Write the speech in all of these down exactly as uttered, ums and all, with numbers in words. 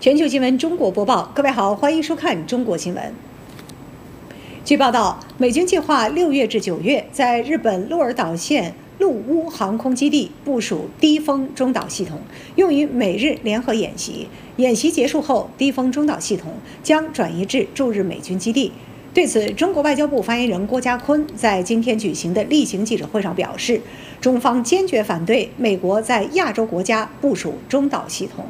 全球新闻中国播报，各位好，欢迎收看中国新闻。据报道，美军计划六月至九月在日本鹿儿岛县陆屋航空基地部署低风中导系统，用于美日联合演习。演习结束后，低风中导系统将转移至驻日美军基地。对此，中国外交部发言人郭家坤在今天举行的例行记者会上表示，中方坚决反对美国在亚洲国家部署中导系统。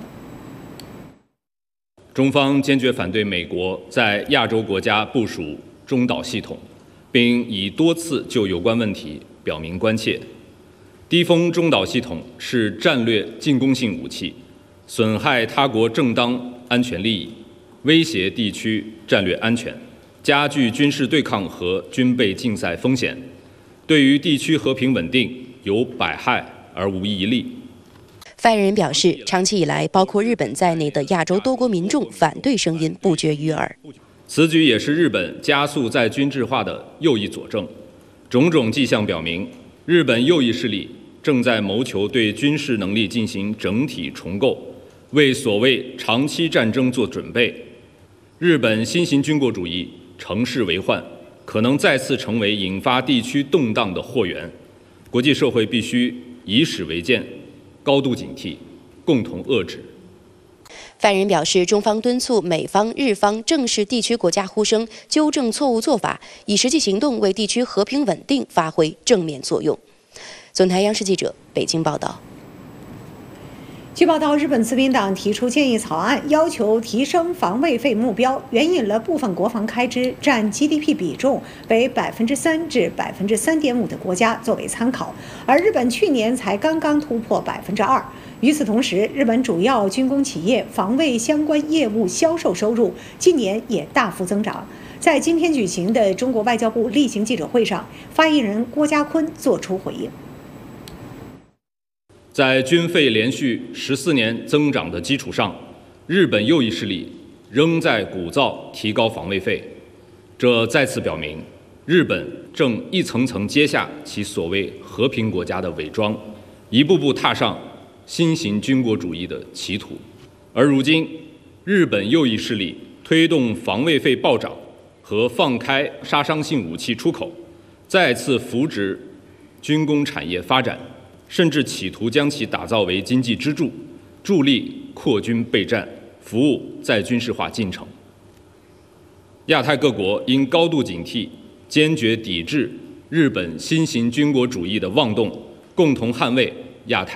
中方坚决反对美国在亚洲国家部署中导系统，并已多次就有关问题表明关切。低风中导系统是战略进攻性武器，损害他国正当安全利益，威胁地区战略安全，加剧军事对抗和军备竞赛风险，对于地区和平稳定有百害而无一利。 发言人表示，长期以来，包括日本在内的亚洲多国民众反对声音不绝于耳。 此举也是日本加速在军制化的又一佐证。种种迹象表明，日本右翼势力正在谋求对军事能力进行整体重构，为所谓长期战争做准备。日本新型军国主义乘势为患，可能再次成为引发地区动荡的祸源。国际社会必须以史为鉴，高度警惕，共同遏制。 发言人表示，中方敦促美方、日方正视地区国家呼声，纠正错误做法，以实际行动为地区和平稳定发挥正面作用。总台央视记者北京报道。 据报道，日本自民党提出建议草案，要求提升防卫费目标，援引了部分国防开支占 G D P 比重为百分之三至百分之三点五的国家作为参考，而日本去年才刚刚突破百分之二。与此同时，日本主要军工企业防卫相关业务销售收入今年也大幅增长。在今天举行的中国外交部例行记者会上，发言人郭家坤作出回应。 在军费连续十四年增长的基础上，日本右翼势力仍在鼓噪提高防卫费，这再次表明，日本正一层层揭下其所谓和平国家的伪装，一步步踏上新型军国主义的歧途。而如今，日本右翼势力推动防卫费暴涨和放开杀伤性武器出口，再次扶植军工产业发展，甚至企图将其打造为经济支柱，助力扩军备战，服务再军事化进程。亚太各国应高度警惕，坚决抵制日本新型军国主义的妄动，共同捍卫亚太